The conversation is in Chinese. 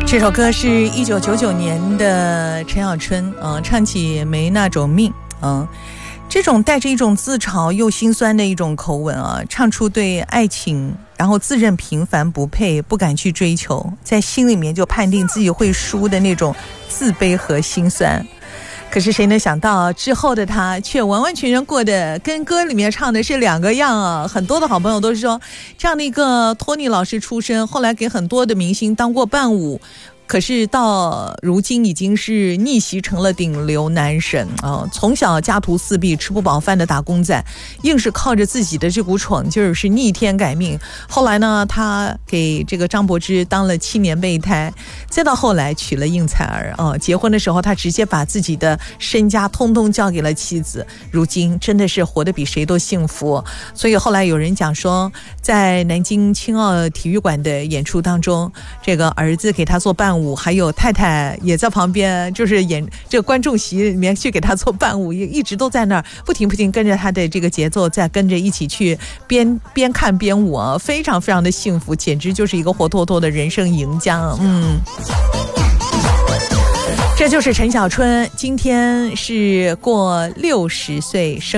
这首歌是1999年的陈小春，唱起没那种命，这种带着一种自嘲又心酸的一种口吻啊，唱出对爱情然后自认平凡不配，不敢去追求，在心里面就判定自己会输的那种自卑和心酸。可是谁能想到之后的他却完完全全过得跟歌里面唱的是两个样啊！很多的好朋友都是说，这样的一个托尼老师出身，后来给很多的明星当过伴舞，可是到如今已经是逆袭成了顶流男神啊！从小家徒四壁吃不饱饭的打工仔，硬是靠着自己的这股闯劲儿是逆天改命。后来呢，他给这个张柏芝当了7年备胎，再到后来娶了应采儿啊！结婚的时候他直接把自己的身家通通交给了妻子，如今真的是活得比谁都幸福。所以后来有人讲说，在南京青奥体育馆的演出当中，这个儿子给他做伴舞，还有太太也在旁边，就是这个观众席里面去给他做伴舞，也一直都在那儿不停跟着他的这个节奏，再跟着一起去边看边舞啊，非常非常的幸福，简直就是一个活脱脱的人生赢家。这就是陈小春，今天是过60岁生